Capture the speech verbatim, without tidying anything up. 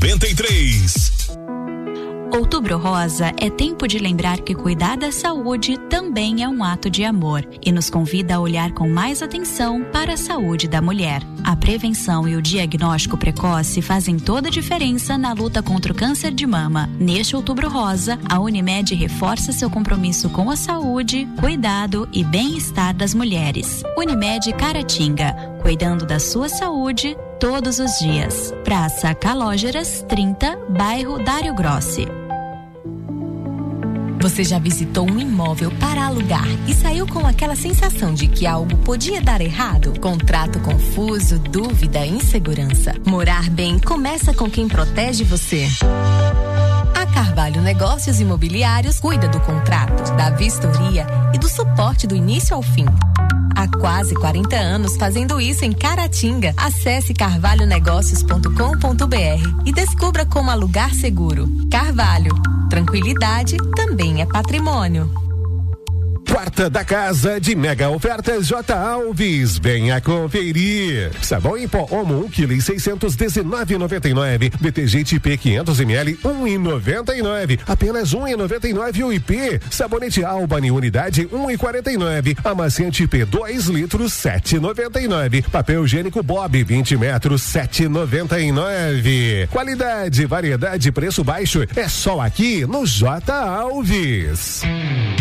noventa e três. Outubro Rosa é tempo de lembrar que cuidar da saúde também é um ato de amor e nos convida a olhar com mais atenção para a saúde da mulher. A prevenção e o diagnóstico precoce fazem toda a diferença na luta contra o câncer de mama. Neste Outubro Rosa, a Unimed reforça seu compromisso com a saúde, cuidado e bem-estar das mulheres. Unimed Caratinga, cuidando da sua saúde todos os dias. Praça Calógeras trinta, bairro Dário Grossi. Você já visitou um imóvel para alugar e saiu com aquela sensação de que algo podia dar errado? Contrato confuso, dúvida, insegurança. Morar bem começa com quem protege você. A Carvalho Negócios Imobiliários cuida do contrato, da vistoria e do suporte do início ao fim. Há quase quarenta anos fazendo isso em Caratinga. Acesse carvalho negócios ponto com ponto br e descubra como alugar seguro. Carvalho, tranquilidade também é patrimônio. Quarta da casa de mega ofertas J. Alves. Venha conferir. Sabão em pó Omo um quilo e seiscentos e dezenove reais e noventa e nove. B T G T P quinhentos mililitros um real e noventa e nove. Apenas um real e noventa e nove o I P. Sabonete Albany unidade um real e quarenta e nove. Amaciante P dois litros sete reais e noventa e nove. Papel higiênico Bob vinte metros sete reais e noventa e nove. Qualidade, variedade, preço baixo é só aqui no J. Alves.